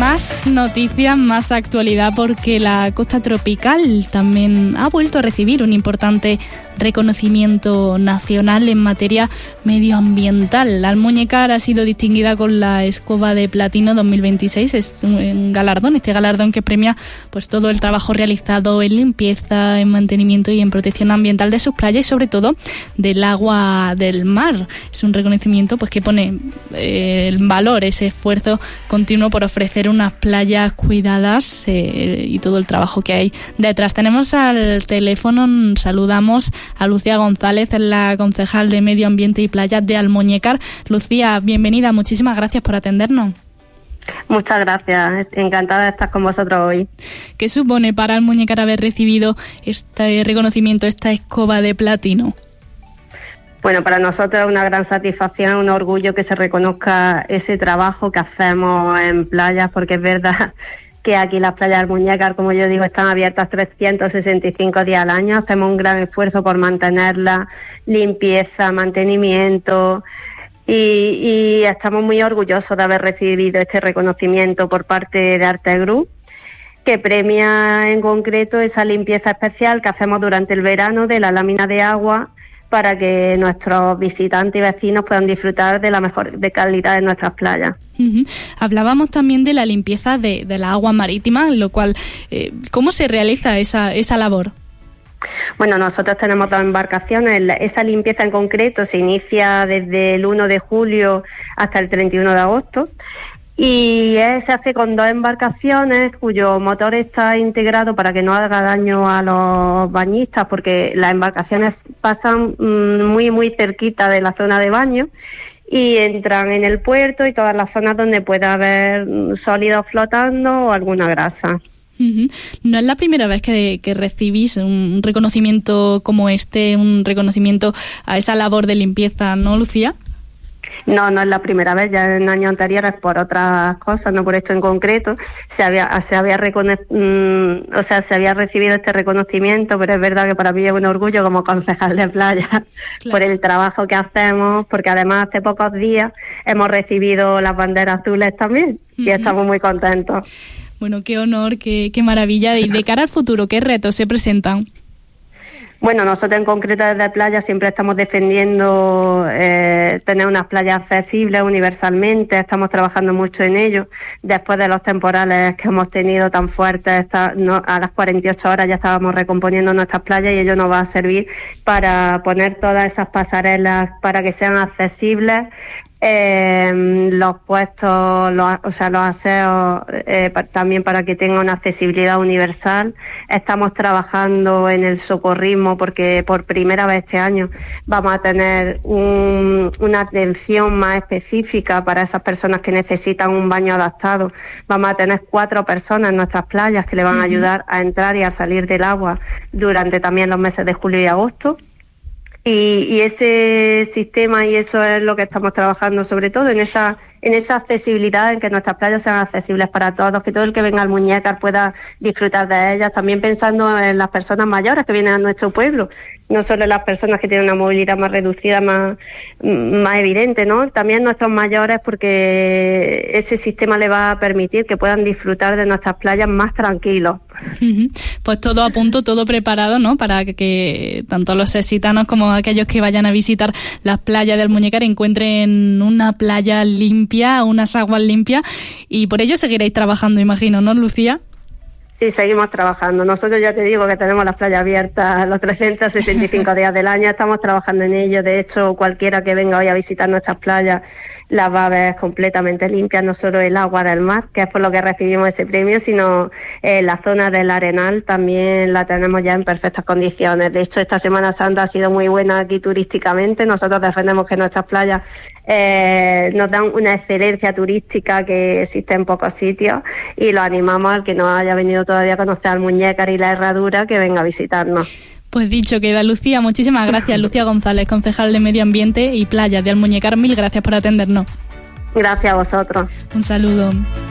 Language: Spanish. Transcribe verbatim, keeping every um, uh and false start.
Más noticias, más actualidad, porque la costa tropical también ha vuelto a recibir un importante reconocimiento nacional en materia medioambiental. La Almuñécar ha sido distinguida con la Escoba de Platino dos mil veintiséis. Es un galardón, este galardón que premia pues todo el trabajo realizado en limpieza, en mantenimiento y en protección ambiental de sus playas y sobre todo del agua del mar. Es un reconocimiento pues que pone eh, en valor ese esfuerzo continuo por ofrecer unas playas cuidadas eh, y todo el trabajo que hay detrás. Tenemos al teléfono, saludamos a Lucía González, es la concejal de Medio Ambiente y Playas de Almuñécar. Lucía, bienvenida, muchísimas gracias por atendernos. Muchas gracias, encantada de estar con vosotros hoy. ¿Qué supone para Almuñécar haber recibido este reconocimiento, esta Escoba de Platino? Bueno, para nosotros es una gran satisfacción, un orgullo que se reconozca ese trabajo que hacemos en playas, porque es verdad que aquí las playas de Almuñécar, como yo digo, están abiertas trescientos sesenta y cinco días al año. Hacemos un gran esfuerzo por mantenerla, limpieza, mantenimiento, y, y estamos muy orgullosos de haber recibido este reconocimiento por parte de Arte Group, que premia en concreto esa limpieza especial que hacemos durante el verano de la lámina de agua, para que nuestros visitantes y vecinos puedan disfrutar de la mejor de calidad de nuestras playas. Uh-huh. Hablábamos también de la limpieza de, de la agua marítima, lo cual, eh, ¿cómo se realiza esa, esa labor? Bueno, nosotros tenemos dos embarcaciones. Esa limpieza en concreto se inicia desde el uno de julio hasta el treinta y uno de agosto. Y es, se hace con dos embarcaciones cuyo motor está integrado para que no haga daño a los bañistas, porque las embarcaciones pasan mmm, muy muy cerquita de la zona de baño y entran en el puerto y todas las zonas donde pueda haber sólidos flotando o alguna grasa. Uh-huh. No es la primera vez que, que recibís un reconocimiento como este, un reconocimiento a esa labor de limpieza, ¿no, Lucía? No, no es la primera vez, ya en años anteriores por otras cosas, no por esto en concreto, se había se había recono- mm, o sea, se había recibido este reconocimiento, pero es verdad que para mí es un orgullo como concejal de playa, claro, por el trabajo que hacemos, porque además hace pocos días hemos recibido las banderas azules también, uh-huh, y estamos muy contentos. Bueno, qué honor, qué, qué maravilla. Y de cara al futuro, ¿qué retos se presentan? Bueno, nosotros en concreto desde Playa siempre estamos defendiendo eh, tener unas playas accesibles universalmente, estamos trabajando mucho en ello. Después de los temporales que hemos tenido tan fuertes, está, no, a las cuarenta y ocho horas ya estábamos recomponiendo nuestras playas y ello nos va a servir para poner todas esas pasarelas para que sean accesibles. Eh, los puestos, los, o sea, los aseos eh, pa, también para que tenga una accesibilidad universal. Estamos trabajando en el socorrismo porque por primera vez este año vamos a tener un, una atención más específica para esas personas que necesitan un baño adaptado. Vamos a tener cuatro personas en nuestras playas que le van a ayudar a entrar y a salir del agua durante también los meses de julio y agosto. Y, y ese sistema y eso es lo que estamos trabajando sobre todo en esa en esa accesibilidad, en que nuestras playas sean accesibles para todos, que todo el que venga al Almuñécar pueda disfrutar de ellas, también pensando en las personas mayores que vienen a nuestro pueblo, no solo las personas que tienen una movilidad más reducida, más, más evidente, ¿no? También nuestros mayores, porque ese sistema le va a permitir que puedan disfrutar de nuestras playas más tranquilos. Uh-huh. Pues todo a punto, todo preparado, ¿no? Para que, que tanto los sexitanos como aquellos que vayan a visitar las playas del Almuñécar encuentren una playa limpia, unas aguas limpias, y por ello seguiréis trabajando, imagino, ¿no, Lucía? Sí, seguimos trabajando. Nosotros ya te digo que tenemos las playas abiertas los trescientos sesenta y cinco días del año, estamos trabajando en ello. De hecho, cualquiera que venga hoy a visitar nuestras playas las va a ver completamente limpias, no solo el agua del mar, que es por lo que recibimos ese premio, sino eh, la zona del Arenal también la tenemos ya en perfectas condiciones. De hecho, esta Semana Santa ha sido muy buena aquí turísticamente. Nosotros defendemos que nuestras playas eh, nos dan una excelencia turística que existe en pocos sitios y lo animamos al que no haya venido todavía a conocer Almuñécar y la Herradura que venga a visitarnos. Pues dicho queda, Lucía, muchísimas gracias. Lucía González, concejal de Medio Ambiente y Playas de Almuñécar, mil gracias por atendernos. Gracias a vosotros. Un saludo.